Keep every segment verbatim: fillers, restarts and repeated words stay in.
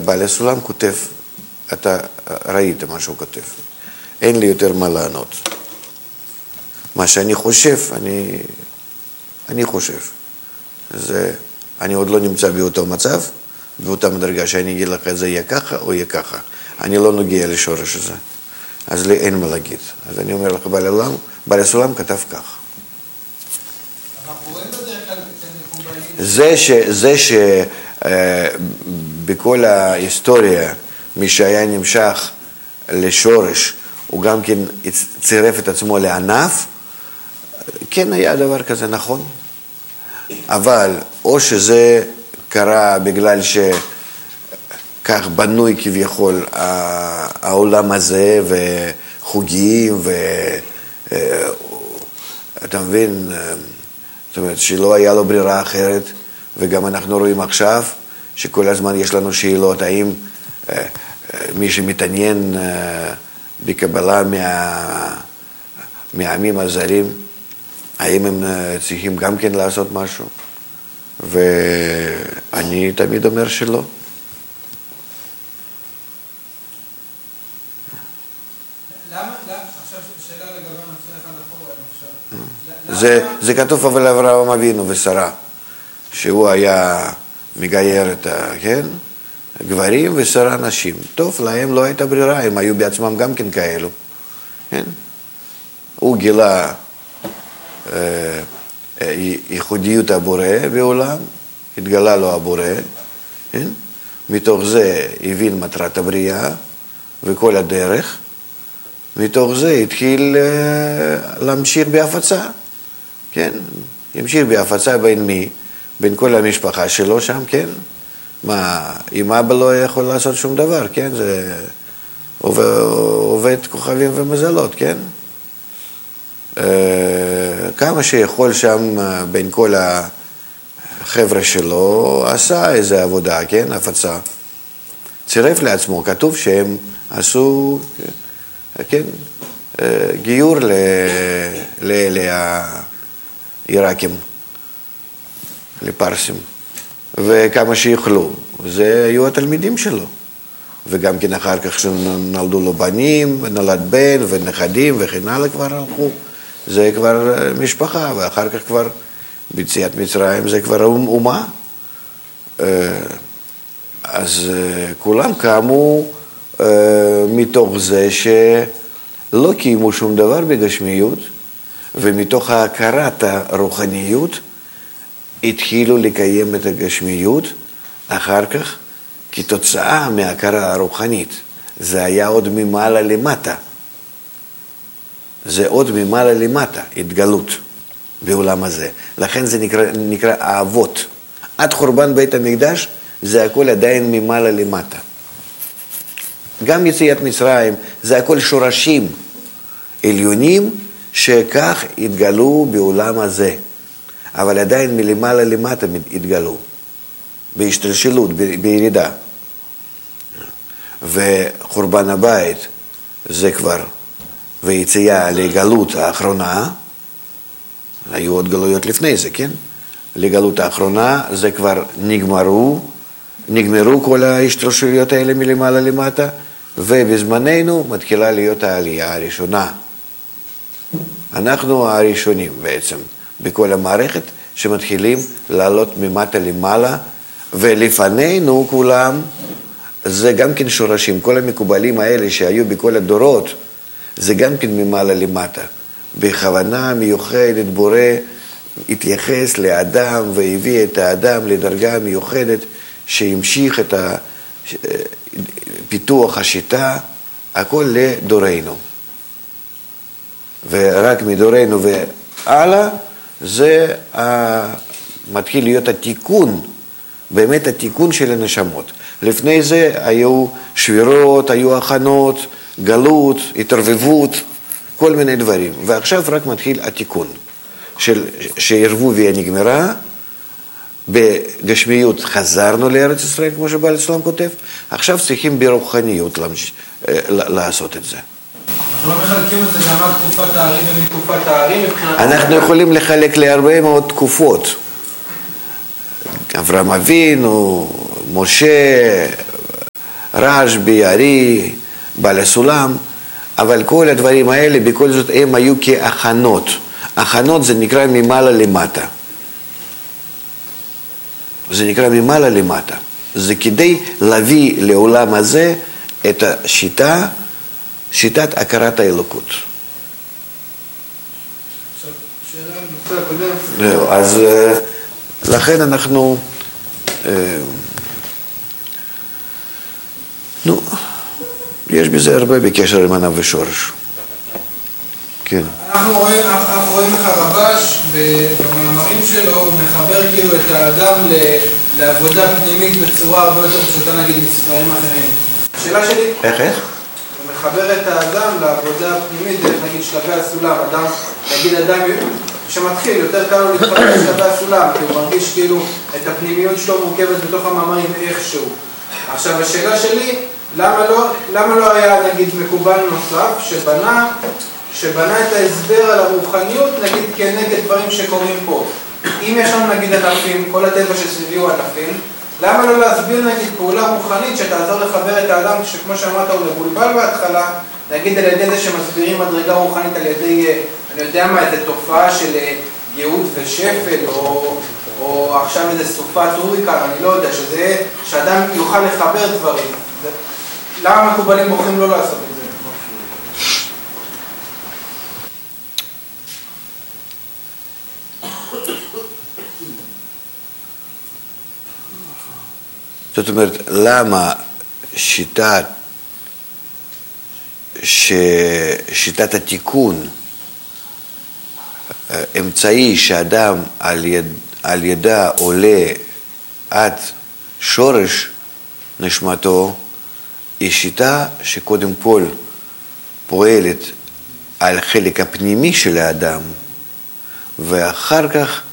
בעל הסולם כותב, אתה ראית מה שהוא כותב. אין לי יותר מה לענות. מה שאני חושב, אני, אני חושב. זה, אני עוד לא נמצא באותו מצב, באותה מדרגה שאני אגיד לך, זה יהיה ככה או יהיה ככה. אני לא נוגע לשורש הזה. אז לי אין מה להגיד. אז אני אומר לך, בעל הסולם, בעל הסולם כתב כך. זה ש... זה ש... בכל ההיסטוריה, מי שהיה נמשך לשורש, הוא גם כן צירף את עצמו לענף, כן היה דבר כזה, נכון. אבל או שזה קרה בגלל שכך בנוי כביכול העולם הזה, וחוגים, ואתה מבין, זאת אומרת שלא היה לו ברירה אחרת, וגם אנחנו רואים עכשיו שכל הזמן יש לנו שאלות, האם אה, מי שמתעניין אה, בקבלה מה, מהעמים הזרים, האם הם אה, צריכים גם כן לעשות משהו? ואני תמיד אומר שלא. למה? עכשיו שאלה לגבי הנושא אחד אחורה, זה, זה כתוב אבל אברהם אבינו ושרה, שהוא היה מגייר את ה... כן? גברים ושרה נשים. טוב, להם לא הייתה ברירה, הם היו בעצמם גם כן כאלו. כן? הוא גילה אה, ייחודיות הבורא בעולם, התגלה לו הבורא, כן? מתוך זה הבין מטרת הבריאה וכל הדרך, מתוך זה התחיל אה, להמשיך בהפצה, כן? המשיך בהפצה בין מי? בין כל המשפחה שלו שם, כן? מה, אם אבא לא יכול לעשות שום דבר, כן? זה עובד, עובד כוכבים ומזלות, כן? כמה שיכול שם בין כל החבר'ה שלו, עשה איזו עבודה, כן? הפצה. צירף לעצמו, כתוב שהם עשו, כן? גיור לאלה העיראקים. לפרסים, וכמה שיוכלו. זה היו התלמידים שלו. וגם כן אחר כך שנולדו לו בנים, נולד בן ונכדים וכן הלאה כבר הלכו. זה כבר משפחה, ואחר כך כבר ביציאת מצרים זה כבר אומה. אז כולם קמו מתוך זה שלא קיימו שום דבר בגשמיות, ומתוך ההכרת הרוחניות, התחילו לקיים את הגשמיות, אחר כך, כתוצאה מההכרה הרוחנית. זה היה עוד ממעלה למטה. זה עוד ממעלה למטה, התגלות בעולם הזה. לכן זה נקרא, נקרא האבות. עד חורבן בית המקדש, זה הכל עדיין ממעלה למטה. גם יציאת מצרים, זה הכל שורשים עליונים, שכך התגלו בעולם הזה. אבל עדיין מלמעלה למטה התגלו, בהשתלשלות, בירידה. וחורבן הבית זה כבר, ויציאה לגלות האחרונה, היו עוד גלויות לפני זה, כן? לגלות האחרונה זה כבר נגמרו, נגמרו כל ההשתלשלויות האלה מלמעלה למטה, ובזמננו מתחילה להיות העלייה הראשונה. אנחנו הראשונים בעצם. בכל המערכת שמתחילים לעלות ממטה למעלה, ולפנינו כולם, זה גם כן שורשים, כל המקובלים האלה שהיו בכל הדורות, זה גם כן ממעלה למטה. בכוונה מיוחדת בורא התייחס לאדם והביא את האדם לדרגה מיוחדת שהמשיך את פיתוח השיטה, הכל לדורנו. ורק מדורנו והלאה, זה מתחיל להיות התיקון, באמת התיקון של הנשמות. לפני זה היו שבירות, היו הכנות, גלות, התערבבות, כל מיני דברים. ועכשיו רק מתחיל התיקון של שערבוביה נגמרה, בגשמיות חזרנו לארץ ישראל, כמו שבעל הסולם כותב, עכשיו צריכים ברוחניות לעשות את זה. אנחנו לא מחלקים את זה גם על תקופת הערים ומתקופת הערים מבחינת... אנחנו יכולים לחלק להרבה מאוד תקופות. אברהם אבינו, משה, רשב"י, ארי, בעל הסולם, אבל כל הדברים האלה בכל זאת הם היו כהכנות. הכנות זה נקרא ממעלה למטה. זה נקרא ממעלה למטה. זה כדי להביא לעולם הזה את השיטה, שיטת הכרת האלוקות. זהו, אז לכן אנחנו, נו, יש בזה הרבה בקשר עם ענב ושורש. כן. אנחנו רואים, אנחנו רואים איך הרבש במאמרים שלו, הוא מחבר כאילו את האדם לעבודה פנימית בצורה הרבה יותר פשוטה, נגיד מספרים אחרים. השאלה שלי... איך איך? הוא מחבר את האדם לעבודה פנימית, דרך נגיד שלבי הסולם. אדם, נגיד אדם שמתחיל, יותר קל לו להתחבר לשלבי הסולם, כי הוא מרגיש כאילו את הפנימיות שלו מורכבת בתוך המאמרים איכשהו. עכשיו השאלה שלי, למה לא, למה לא היה נגיד מקובל נוסף שבנה שבנה את ההסבר על הרוחניות, נגיד כנגד דברים שקורים פה. אם יש לנו נגיד ענפים, כל הטבע שסביבי הוא ענפים, למה לא להסביר נגיד פעולה רוחנית שתעזור לחבר את האדם, שכמו שאמרת הוא מבולבל בהתחלה, נגיד על ידי זה שמסבירים מדרגה רוחנית על ידי, אני יודע מה, איזו תופעה של ייעוד ושפל, או, או עכשיו איזו סופת הוריקן, אני לא יודע, שזה, שאדם יוכל לחבר דברים. למה מקובלים בוחרים לא לעשות את זה? זאת אומרת, למה שיטת, ש... שיטת התיקון, אמצעי שאדם על, יד... על ידה עולה עד שורש נשמתו, היא שיטה שקודם כל פועלת על חלק הפנימי של האדם, ואחר כך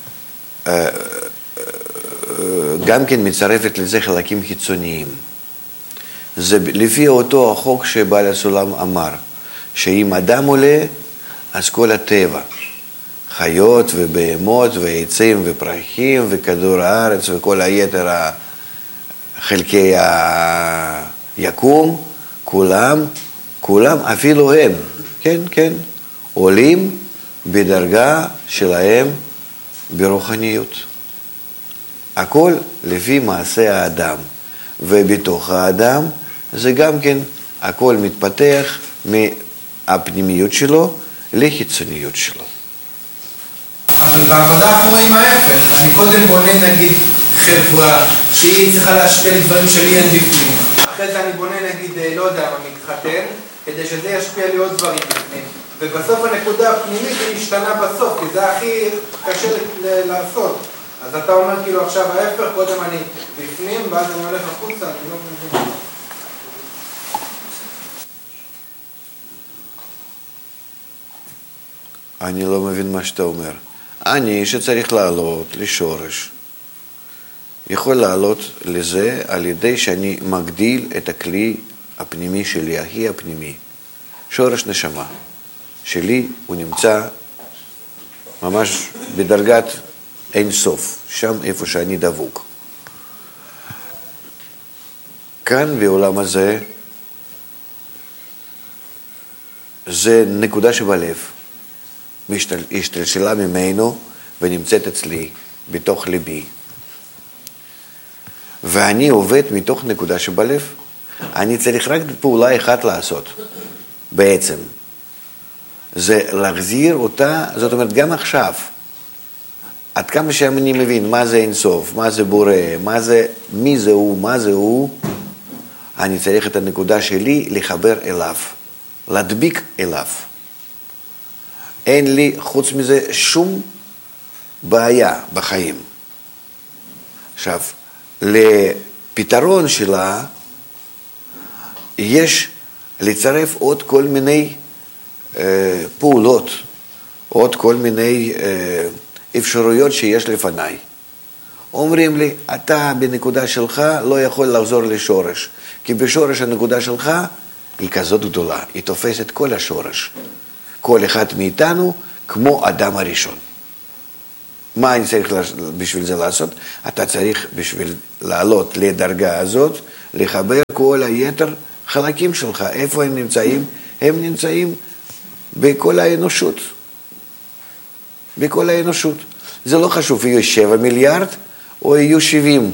גם כן מצרפת לזה חלקים חיצוניים. זה לפי אותו החוק שבעל הסולם אמר, שאם אדם עולה, אז כל הטבע, חיות ובהמות ועצים ופרחים וכדור הארץ וכל היתר חלקי היקום, כולם, כולם אפילו הם, כן, כן, עולים בדרגה שלהם ברוחניות. הכל לפי מעשה האדם, ובתוך האדם זה גם כן הכל מתפתח מהפנימיות שלו לחיצוניות שלו. אבל בעבודה אנחנו רואים ההפך. אני קודם בונה נגיד חברה שהיא צריכה להשפיע לדברים שלי אין בפנים. אחרי זה אני בונה נגיד, לא יודע, מתחתן, כדי שזה ישפיע לי עוד דברים בפנים. ובסוף הנקודה הפנימית היא משתנה בסוף, כי זה הכי קשה לעשות. אז אתה אומר כאילו עכשיו ההפך, קודם אני בפנים ואז אני הולך החוצה, אני לא מבין. אני לא מבין מה שאתה אומר. אני שצריך לעלות לשורש, יכול לעלות לזה על ידי שאני מגדיל את הכלי הפנימי שלי, הכי הפנימי. שורש נשמה שלי הוא נמצא ממש בדרגת אין סוף, שם איפה שאני דבוק. כאן בעולם הזה, זה נקודה שבלב, השתלשלה ממנו ונמצאת אצלי, בתוך ליבי. ואני עובד מתוך נקודה שבלב. אני צריך רק פעולה אחת לעשות, בעצם. זה להחזיר אותה, זאת אומרת, גם עכשיו, עד כמה שאני מבין מה זה אינסוף, מה זה בורא, מה זה, מי זה הוא, מה זה הוא, אני צריך את הנקודה שלי לחבר אליו, להדביק אליו. אין לי חוץ מזה שום בעיה בחיים. עכשיו, לפתרון שלה יש לצרף עוד כל מיני אה, פעולות, עוד כל מיני אה, אפשרויות שיש לפניי. אומרים לי, אתה בנקודה שלך לא יכול לחזור לשורש, כי בשורש הנקודה שלך היא כזאת גדולה, היא תופסת כל השורש. כל אחד מאיתנו כמו אדם הראשון. מה אני צריך בשביל זה לעשות? אתה צריך בשביל לעלות לדרגה הזאת, לחבר כל היתר חלקים שלך. איפה הם נמצאים? הם נמצאים בכל האנושות. בכל האנושות. זה לא חשוב, יהיו שבע מיליארד או יהיו שבעים.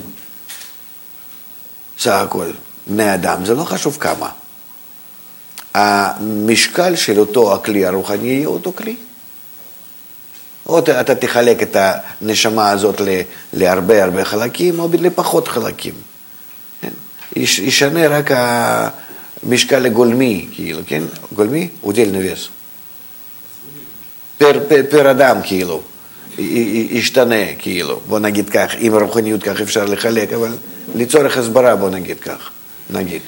סך הכל, בני אדם, זה לא חשוב כמה. המשקל של אותו הכלי הרוחני יהיה אותו כלי. או אתה תחלק את הנשמה הזאת להרבה הרבה חלקים, או לפחות חלקים. ישנה רק המשקל הגולמי, כאילו, כן? גולמי? удельный вес. פר, פר, פר אדם, כאילו. ישתנה, כאילו. בוא נגיד כך, עם רוחניות כך אפשר לחלק, אבל לצורך הסברה בוא נגיד כך. נגיד.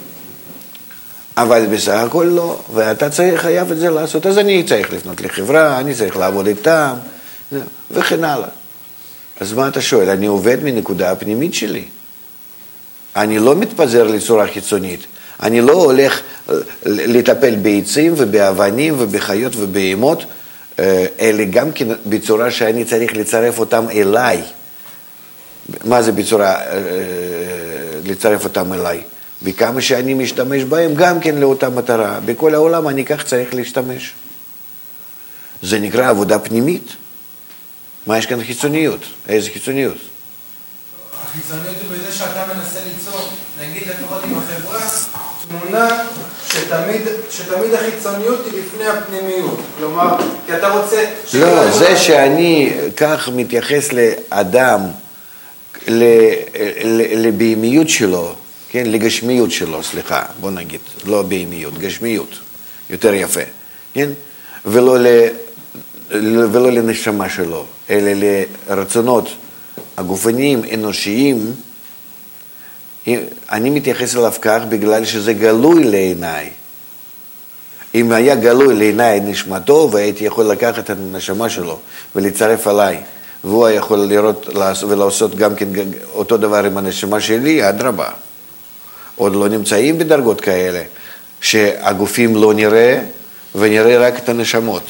אבל בסך הכל לא, ואתה צריך, חייב את זה לעשות. אז אני צריך לפנות לחברה, אני צריך לעבוד איתם, וכן הלאה. אז מה אתה שואל? אני עובד מנקודה הפנימית שלי. אני לא מתפזר לצורה חיצונית. אני לא הולך לטפל בעצים ובאבנים ובחיות ובהימות, אלא גם כן בצורה שאני צריך לצרף אותם אליי. מה זה בצורה לצרף אותם אליי? בכמה שאני משתמש בהם גם כן לאותה מטרה. בכל העולם אני כך צריך להשתמש. זה נקרא עבודה פנימית. מה יש כאן חיצוניות? איזה חיצוניות? החיצוניות היא בזה שאתה מנסה ליצור, נגיד לפחות עם החברה, תמונה שתמיד, שתמיד החיצוניות היא לפני הפנימיות. כלומר, כי אתה רוצה... לא, זה שאני כך מתייחס לאדם, לבהמיות שלו, כן, לגשמיות שלו, סליחה, בוא נגיד, לא בהמיות, גשמיות, יותר יפה, כן? ולא, ל, ולא לנשמה שלו, אלא לרצונות הגופניים, אנושיים, אני מתייחס אליו כך בגלל שזה גלוי לעיניי. אם היה גלוי לעיניי נשמתו, והייתי יכול לקחת את הנשמה שלו ולצרף עליי, והוא יכול לראות ולעשות גם כן אותו דבר עם הנשמה שלי, אדרבה. עוד לא נמצאים בדרגות כאלה, שהגופים לא נראה, ונראה רק את הנשמות.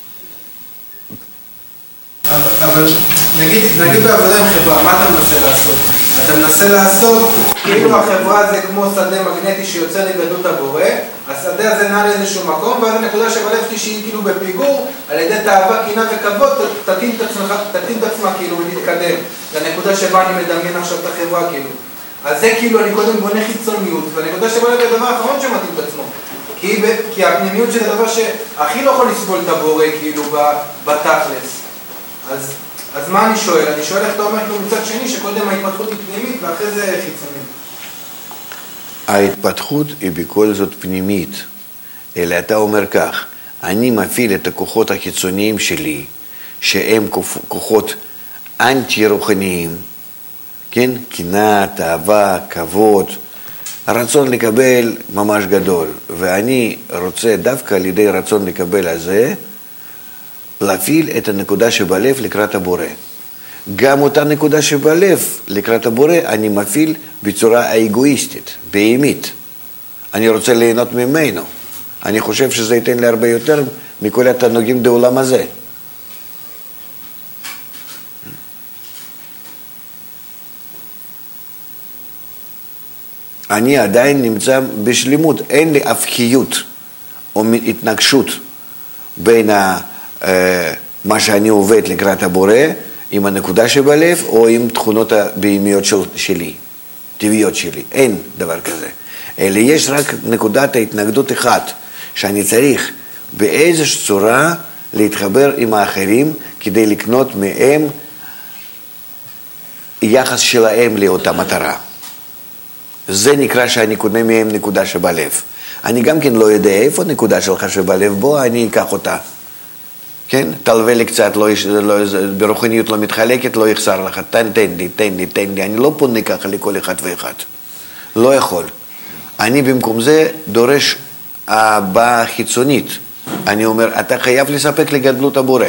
אבל נגיד, נגיד בעבודה עם חברה, מה אתה מנסה לעשות? אתה מנסה לעשות, כאילו החברה זה כמו שדה מגנטי שיוצא לגדלות הבורא, השדה הזה נע לאיזשהו מקום, ואז הנקודה שבלב שלי שהיא כאילו בפיגור, על ידי תאווה, קינה וכבוד, תתאים את עצמך, תתאים את עצמה כאילו ולהתקדם. לנקודה שבה אני מדמיין עכשיו את החברה כאילו. אז זה כאילו אני קודם בונה חיצוניות, והנקודה שבלב זה הדבר האחרון שמתאים את עצמו. כי, כי הפנימיות זה הדבר שהכי לא יכול לסבול את הבורא כאילו בתכלס. אז, אז מה אני שואל? אני שואל איך אתה אומר כאילו מצד שני שקודם ההתפתחות היא פנימית ואחרי זה חיצונית. ההתפתחות היא בכל זאת פנימית, אלא אתה אומר כך, אני מפעיל את הכוחות החיצוניים שלי, שהם כוחות אנטי-רוחניים, כן? קנאה, תאווה, כבוד, הרצון לקבל ממש גדול, ואני רוצה דווקא על ידי רצון לקבל הזה, להפעיל את הנקודה שבלב לקראת הבורא. גם אותה נקודה שבלב לקראת הבורא אני מפעיל בצורה האגואיסטית, בהימית. אני רוצה ליהנות ממנו. אני חושב שזה ייתן לי הרבה יותר מכל התענוגים בעולם הזה. אני עדיין נמצא בשלימות, אין לי הפכיות או התנגשות בין ה... מה שאני עובד לקראת הבורא, עם הנקודה שבלב, או עם תכונות הבהמיות של, שלי, טבעיות שלי. אין דבר כזה. אלא יש רק נקודת ההתנגדות אחת, שאני צריך באיזושהי צורה להתחבר עם האחרים, כדי לקנות מהם יחס שלהם לאותה מטרה. זה נקרא שאני קונה מהם נקודה שבלב. אני גם כן לא יודע איפה נקודה שלך שבלב, בוא אני אקח אותה. כן? תלווה לי קצת, לא, לא, ברוחניות לא מתחלקת, לא יחסר לך, תן, תן לי, תן לי, תן לי, אני לא פונה ככה לכל אחד ואחד, לא יכול. אני במקום זה דורש הבאה חיצונית, אני אומר, אתה חייב לספק לגדלות הבורא,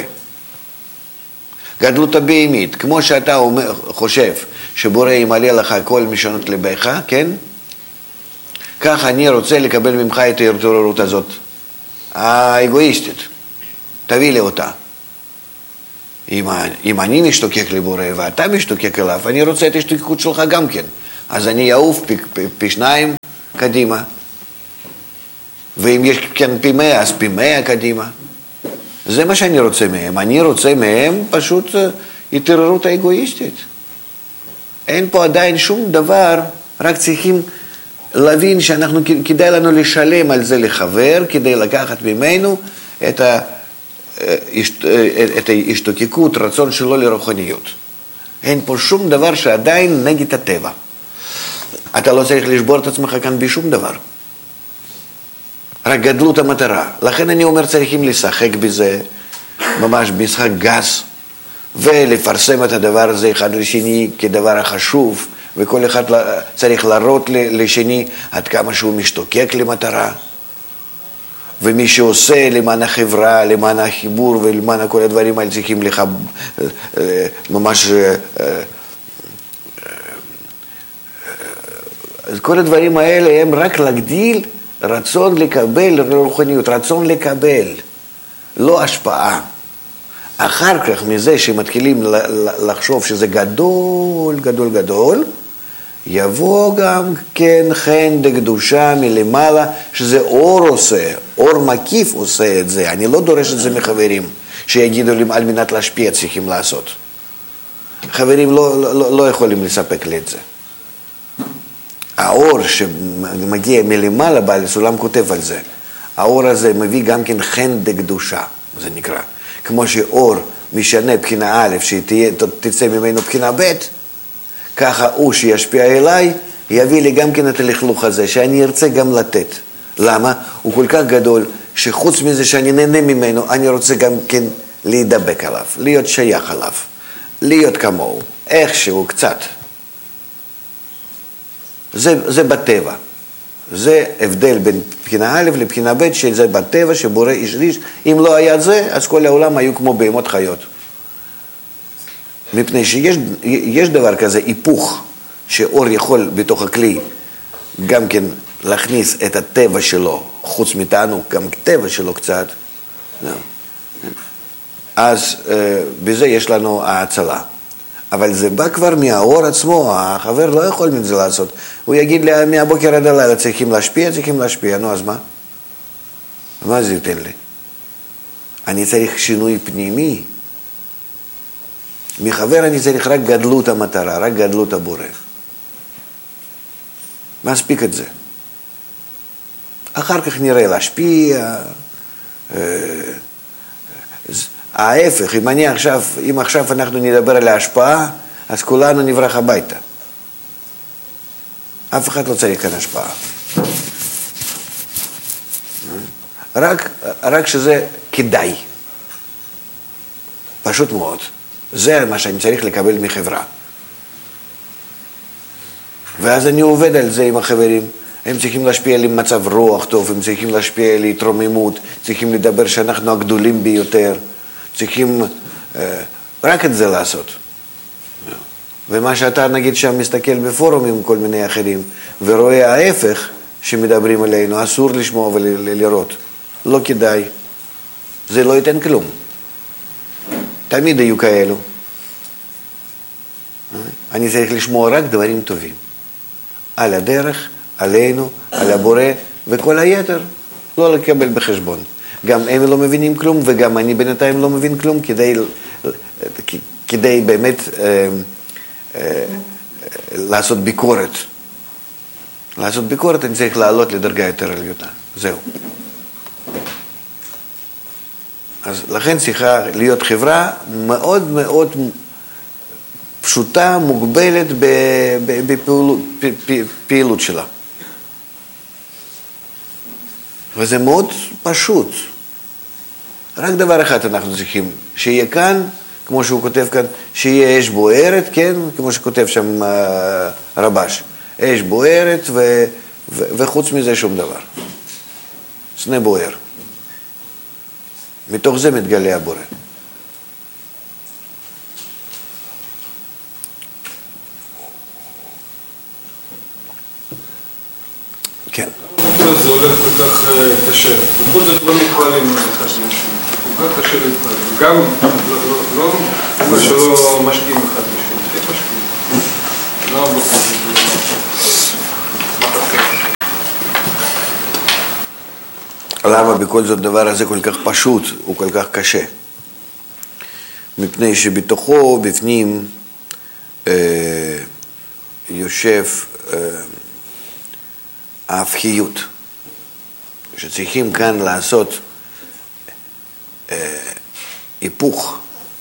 גדלות הבהמית, כמו שאתה אומר, חושב שבורא ימלא לך כל משנות לבך, כן? כך אני רוצה לקבל ממך את ההתעוררות הזאת, האגואיסטית. תביא לי אותה. אם, אם אני משתוקק לבורא ואתה משתוקק אליו, אני רוצה את השתוקקות שלך גם כן. אז אני אעוף פי, פי, פי שניים קדימה. ואם יש כן פי מאה, אז פי מאה קדימה. זה מה שאני רוצה מהם. אני רוצה מהם פשוט התעוררות האגואיסטית. אין פה עדיין שום דבר, רק צריכים להבין שאנחנו, כדאי לנו לשלם על זה לחבר, כדי לקחת ממנו את, ה, את ההשתוקקות, רצון שלו לרוחניות. אין פה שום דבר שעדיין נגד הטבע. אתה לא צריך לשבור את עצמך כאן בשום דבר. רק גדלות המטרה. לכן אני אומר, צריכים לשחק בזה, ממש משחק גס, ולפרסם את הדבר הזה אחד לשני כדבר החשוב, וכל אחד צריך להראות לשני עד כמה שהוא משתוקק למטרה. ומי שעושה למען החברה, למען החיבור ולמען כל הדברים האלה צריכים לך ממש... אז כל הדברים האלה הם רק להגדיל רצון לקבל רוחניות, רצון לקבל, לא השפעה. אחר כך מזה שמתחילים לחשוב שזה גדול, גדול, גדול, יבוא גם כן חן דקדושה מלמעלה, שזה אור עושה, אור מקיף עושה את זה. אני לא דורש את זה מחברים, שיגידו לי על מנת להשפיע צריכים לעשות. חברים לא, לא, לא יכולים לספק לי את זה. האור שמגיע מלמעלה, בעל הסולם כותב על זה. האור הזה מביא גם כן חן דקדושה, זה נקרא. כמו שאור משנה בחינה א', שתצא ממנו בחינה ב', ככה הוא שישפיע אליי, יביא לי גם כן את הלכלוך הזה, שאני ארצה גם לתת. למה? הוא כל כך גדול, שחוץ מזה שאני נהנה ממנו, אני רוצה גם כן להידבק עליו, להיות שייך עליו, להיות כמוהו, איכשהו קצת. זה, זה בטבע. זה הבדל בין בחינה א' לבחינה ב', שזה בטבע שבורא איש ריש. אם לא היה זה, אז כל העולם היו כמו בהמות חיות. מפני שיש יש דבר כזה, היפוך, שאור יכול בתוך הכלי גם כן להכניס את הטבע שלו, חוץ מתענוג, גם טבע שלו קצת. אז בזה יש לנו ההצלה. אבל זה בא כבר מהאור עצמו, החבר לא יכול מזה לעשות. הוא יגיד לי, מהבוקר עד הלילה צריכים להשפיע, צריכים להשפיע, נו אז מה? מה זה ייתן לי? אני צריך שינוי פנימי. מחבר אני צריך רק גדלות המטרה, רק גדלות הבורא. מספיק את זה. אחר כך נראה להשפיע. ההפך, אם אני עכשיו, אם עכשיו אנחנו נדבר על ההשפעה, אז כולנו נברח הביתה. אף אחד לא צריך כאן השפעה. רק, רק שזה כדאי. פשוט מאוד. זה מה שאני צריך לקבל מחברה. ואז אני עובד על זה עם החברים. הם צריכים להשפיע לי מצב רוח טוב, הם צריכים להשפיע לי התרוממות, צריכים לדבר שאנחנו הגדולים ביותר. צריכים אה, רק את זה לעשות. ומה שאתה נגיד שם מסתכל בפורום עם כל מיני אחרים, ורואה ההפך שמדברים עלינו, אסור לשמוע ולראות. לא כדאי. זה לא ייתן כלום. תמיד היו כאלו. אני צריך לשמוע רק דברים טובים. על הדרך, עלינו, על הבורא, וכל היתר לא לקבל בחשבון. גם הם לא מבינים כלום, וגם אני בינתיים לא מבין כלום, כדי, כדי באמת אה, אה, לעשות ביקורת. לעשות ביקורת אני צריך לעלות לדרגה יותר עליונה. זהו. אז לכן צריכה להיות חברה מאוד מאוד פשוטה, מוגבלת בפעילות שלה. וזה מאוד פשוט. רק דבר אחד אנחנו צריכים, שיהיה כאן, כמו שהוא כותב כאן, שיהיה אש בוערת, כן? כמו שכותב שם רבש. אש בוערת ו, ו, וחוץ מזה שום דבר. סנה בוער. מתוך זה מתגלה הבורא. כן. זה הולך כל כך קשה, בכל זאת לא מתפעלים אחד לשני, כל כך קשה להתפעל, וגם לא מה שלא משקיעים אחד לשני, כן משקיעים, לא בכל זאת. אבל למה בכל זאת הדבר הזה כל כך פשוט, הוא כל כך קשה? מפני שבתוכו, בפנים, אה, יושב אה, ההפכיות, שצריכים כאן לעשות אה, היפוך,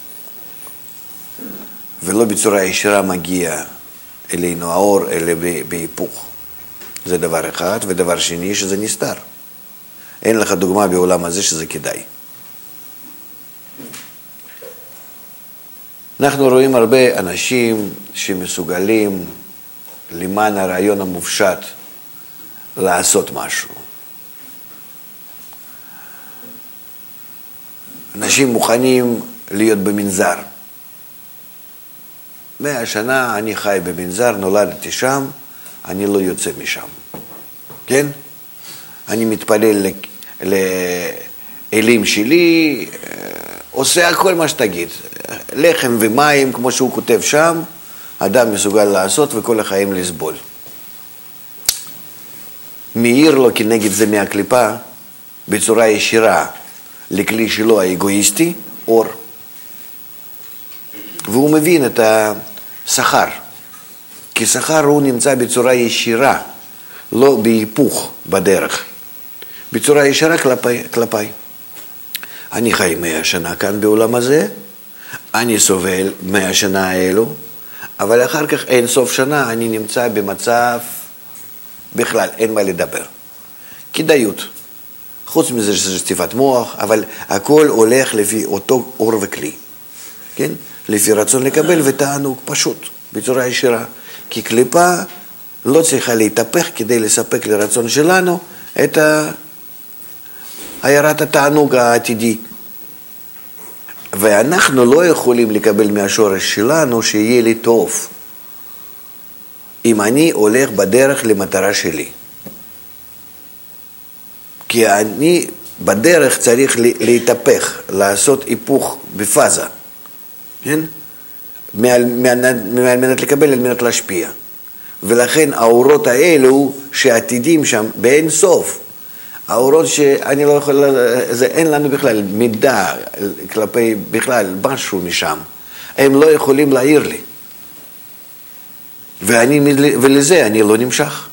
ולא בצורה ישירה מגיע אלינו האור, אלא בהיפוך. זה דבר אחד, ודבר שני שזה נסתר. אין לך דוגמה בעולם הזה שזה כדאי. אנחנו רואים הרבה אנשים שמסוגלים למען הרעיון המופשט לעשות משהו. אנשים מוכנים להיות במנזר. מאה שנה אני חי במנזר, נולדתי שם, אני לא יוצא משם. כן? אני מתפלל לאלים שלי, עושה הכל מה שתגיד. לחם ומים, כמו שהוא כותב שם, אדם מסוגל לעשות וכל החיים לסבול. מאיר לו כנגד זה מהקליפה, בצורה ישירה, לכלי שלו האגואיסטי, אור. והוא מבין את השכר. כי שכר הוא נמצא בצורה ישירה, לא בהיפוך בדרך. בצורה ישירה כלפי, כלפי. אני חי מאה שנה כאן בעולם הזה, אני סובל מאה שנה האלו, אבל אחר כך אין סוף שנה אני נמצא במצב, בכלל אין מה לדבר. כדאיות. חוץ מזה שזה שטיפת מוח, אבל הכל הולך לפי אותו אור וכלי. כן? לפי רצון לקבל ותענוג פשוט, בצורה ישירה. כי קליפה לא צריכה להתהפך כדי לספק לרצון שלנו את העיירת התענוג העתידי. ואנחנו לא יכולים לקבל מהשורש שלנו שיהיה לי טוב. אם אני הולך בדרך למטרה שלי. כי אני בדרך צריך להתהפך, לעשות היפוך בפאזה. כן? מעל מנת לקבל, על מנת להשפיע. ולכן האורות האלו שעתידים שם באין סוף, האורות שאני לא יכול, זה אין לנו בכלל מידע כלפי בכלל משהו משם, הם לא יכולים להעיר לי. ואני, ולזה אני לא נמשך.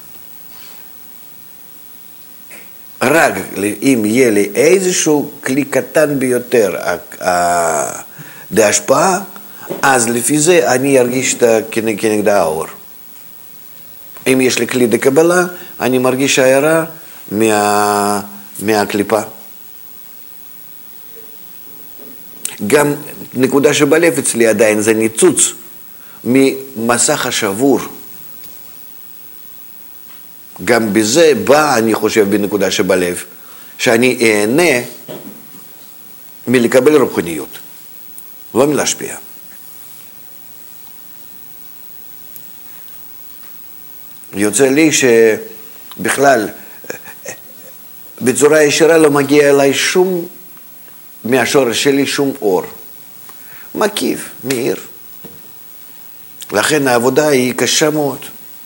רק אם יהיה לי איזשהו כלי קטן ביותר להשפעה, אז לפי זה אני ארגיש כנגד האור. אם יש לי כלי לקבלה, אני מרגיש הערה מה, מהקליפה. גם נקודה שבלב אצלי עדיין זה ניצוץ ממסך השבור. גם בזה בא, אני חושב, בנקודה שבלב, שאני אהנה מלקבל רוחניות, לא מלהשפיע. יוצא לי שבכלל בצורה ישירה לא מגיע אליי שום, מהשורש שלי שום אור. מקיף, מאיר. לכן העבודה היא קשה מאוד.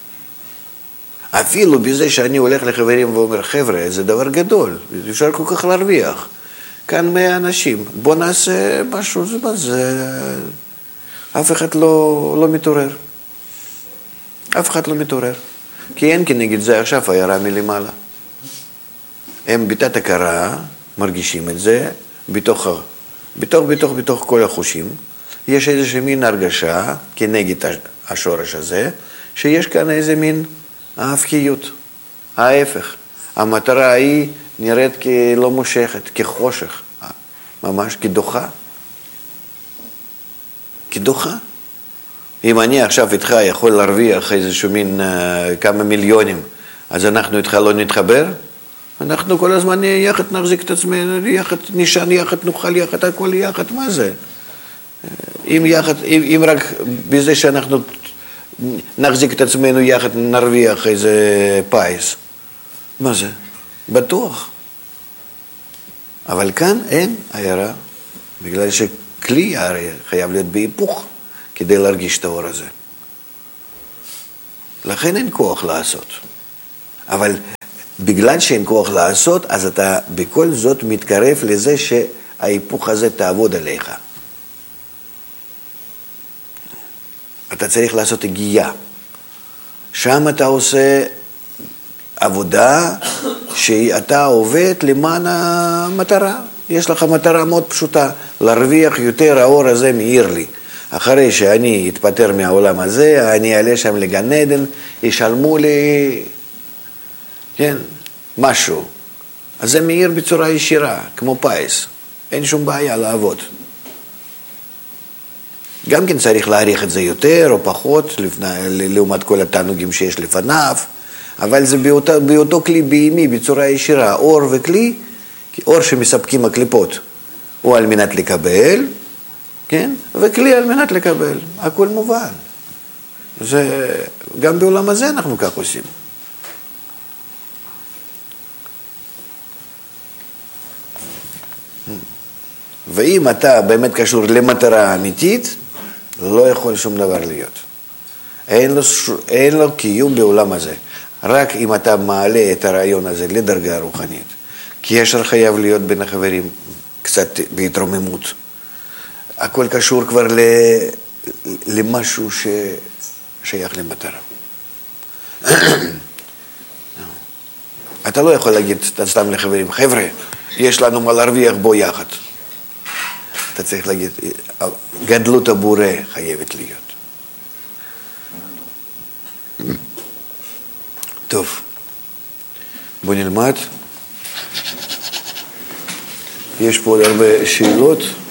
אפילו בזה שאני הולך לחברים ואומר, חבר'ה, זה דבר גדול, אפשר כל כך להרוויח. כאן מאה אנשים, בוא נעשה משהו, זה מה זה... אף אחד לא, לא מתעורר. אף אחד לא מתעורר. כי אין כנגד זה עכשיו הערה מלמעלה. הם בתת הכרה מרגישים את זה, בתוך, בתוך, בתוך, בתוך כל החושים. יש איזושהי מין הרגשה כנגד השורש הזה, שיש כאן איזה מין ההפכיות, ההפך. המטרה היא נראית כלא מושכת, כחושך, ממש כדוחה. כדוחה. אם אני עכשיו איתך יכול להרוויח איזשהו מין uh, כמה מיליונים, אז אנחנו איתך לא נתחבר? אנחנו כל הזמן יחד נחזיק את עצמנו, יחד נשען, יחד נאכל, יחד הכל יחד, מה זה? אם, יחד, אם, אם רק בזה שאנחנו נחזיק את עצמנו יחד נרוויח איזה פייס, מה זה? בטוח. אבל כאן אין עיירה, בגלל שכלי הרי חייב להיות בהיפוך כדי להרגיש את האור הזה. לכן אין כוח לעשות. אבל בגלל שאין כוח לעשות, אז אתה בכל זאת מתקרב לזה שההיפוך הזה תעבוד עליך. אתה צריך לעשות הגייה. שם אתה עושה עבודה שאתה עובד למען המטרה. יש לך מטרה מאוד פשוטה, להרוויח יותר, האור הזה מאיר לי. אחרי שאני אתפטר מהעולם הזה, אני אעלה שם לגן עדן, ישלמו לי, כן, משהו. אז זה מאיר בצורה ישירה, כמו פייס. אין שום בעיה לעבוד. גם כן צריך להעריך את זה יותר או פחות, לפני, לעומת כל התענוגים שיש לפניו, אבל זה באותו, באותו כלי בהימי, בצורה ישירה, אור וכלי, אור שמספקים הקליפות, הוא על מנת לקבל, כן? וכלי על מנת לקבל, הכל מובן. זה, גם בעולם הזה אנחנו כך עושים. ואם אתה באמת קשור למטרה אמיתית, לא יכול שום דבר להיות. אין לו, אין לו קיום בעולם הזה. רק אם אתה מעלה את הרעיון הזה לדרגה רוחנית. קשר חייב להיות בין החברים קצת בהתרוממות. הכל קשור כבר למשהו ששייך למטרה. אתה לא יכול להגיד סתם לחברים, חבר'ה, יש לנו מה להרוויח בו יחד. אתה צריך להגיד, גדלות הבורא חייבת להיות. טוב, בוא נלמד. יש פה עוד הרבה שאלות.